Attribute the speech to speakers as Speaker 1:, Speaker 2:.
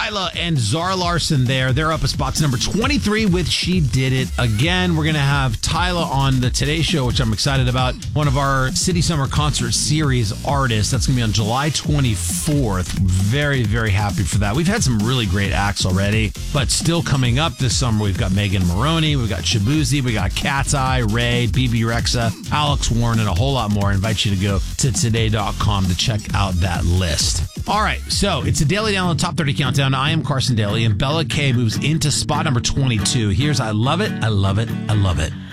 Speaker 1: Tyla and Zara Larsson there. They're up a spot to number 23 with She Did It Again. We're going to have Tyla on the Today Show, which I'm excited about. One of our City Summer Concert Series artists. That's going to be on July 24th. Very, very happy for that. We've had some really great acts already, but still coming up this summer, we've got Megan Maroney, we've got Shabuzi, we got Cat's Eye, Ray, BB Rexa, Alex Warren, and a whole lot more. I invite you to go to today.com to check out that list. All right, so it's a Daily Download Top 30 Countdown. I am Carson Daly, and Bella K moves into spot number 22. Here's I Love It, I Love It, I Love It.